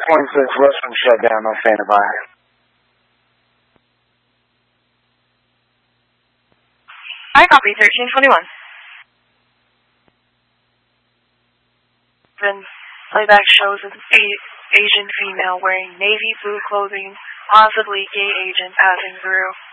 Western shut down. I'm standing by. I copy 1321. Then playback shows an Asian female wearing navy blue clothing, possibly gay agent passing through.